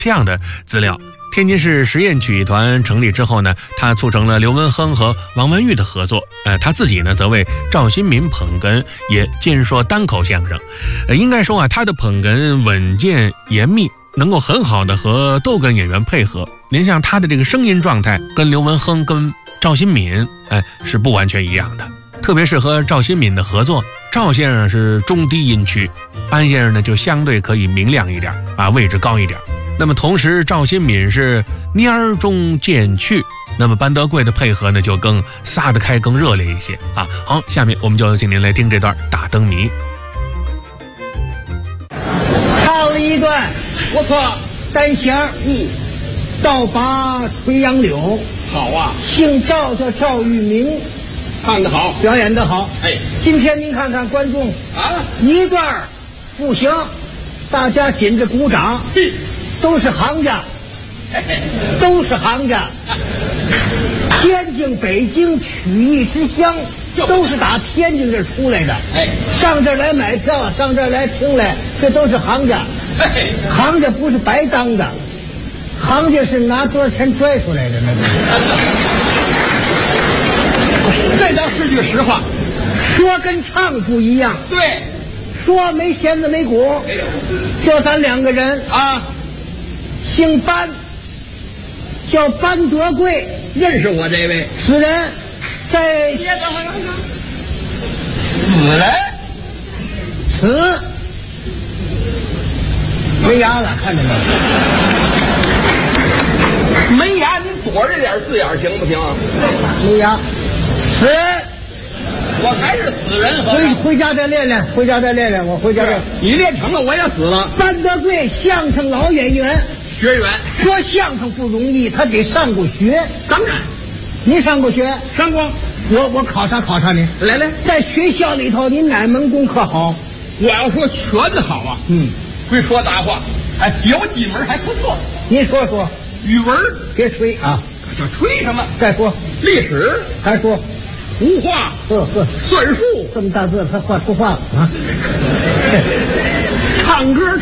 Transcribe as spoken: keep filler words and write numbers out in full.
这样的资料。天津市实验曲艺团成立之后呢，他促成了刘文亨和王文玉的合作。呃，他自己呢则为赵新民捧哏，也兼说单口相声。呃，应该说啊，他的捧哏稳健严密，能够很好的和逗哏演员配合。您像他的这个声音状态，跟刘文亨、跟赵新民，哎，是不完全一样的。特别是和赵新民的合作，赵先生是中低音区，安先生呢就相对可以明亮一点啊，位置高一点。那么同时赵新民是蔫儿中渐去，那么班德贵的配合呢就更撒得开，更热烈一些啊。好，下面我们就请您来听这段打灯谜。 唱了一段不错，单弦嗯，倒拔垂杨柳， 好啊， 姓赵叫赵玉明， 唱得好， 表演得好。 哎， 今天您看看观众啊， 一段不行，大家紧着鼓掌。 嗯， 都是行家， 嘿嘿， 都是行家。天津、北京曲艺之乡，都是打天津这出来的。 哎， 上这儿来买票，上这儿来听来，这都是行家。 嘿， 行家不是白当的，行家是拿多少钱拽出来的那个。 这倒是句实话， 说跟唱不一样。 对， 说没弦子没鼓， 哎呦， 就咱两个人啊， 姓班，叫班德贵。 认识我这位？ 此人在别等会儿，死人？ 此没牙了，看见没？ 没牙，您躲着点字眼行不行？ 没牙。此人我还是死人， 回回家再练练，回家再练练，我回家再。 你练成了，我也死了。 班德贵，相声老演员， 学员说相声不容易，他得上过学。 当然， 您上过学？ 上过。 我我考察考察您。 来来， 在学校里头，您哪门功课好？ 我要说全好啊。 嗯， 会说大话，哎，有几门还不错。 您说说。 语文别吹啊！ 这吹什么？ 再说。 历史还说。 图画， 呵呵， 算术， 这么大字，他画出画了啊！ 唱歌。